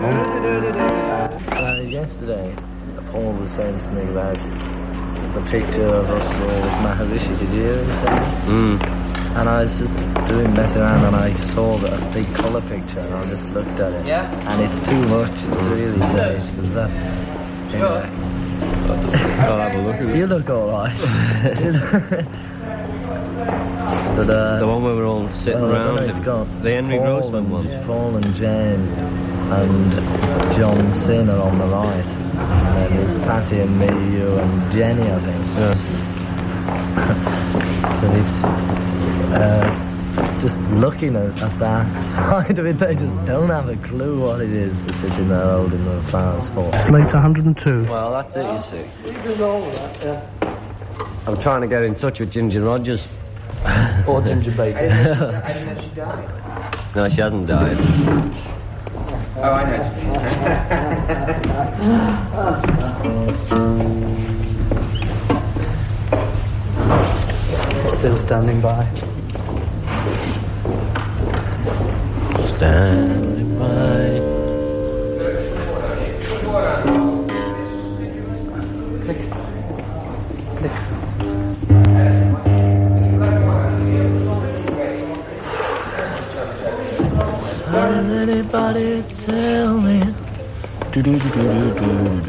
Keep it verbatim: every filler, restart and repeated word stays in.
Uh, yesterday, Paul was saying something about the picture of us all with Maharishi. Did you hear him say that? Mm. And I was just doing messing around and I saw a big colour picture and I just looked at it. Yeah. And it's too much. It's really great. Because that... Anyway. I'll have a look at it. You look alright. But, uh... The one where we're all sitting well, I don't around know, him. it's got The Henry Paul Grossman and, one. Paul and Jane and John Cena on the right. And then there's Patty and me, you and Jenny, I think. Yeah. But it's... Uh, just looking at, at that side of it, they just don't have a clue what it is. They're sitting there holding the flowers for. Slate one hundred two. Well, that's it, you see. I'm trying to get in touch with Ginger Rogers. Or Ginger Bacon. I didn't know she, I didn't know she died. No, she hasn't died. Oh, I know. Still standing by. Standing by. Can anybody tell me? Do do do do do do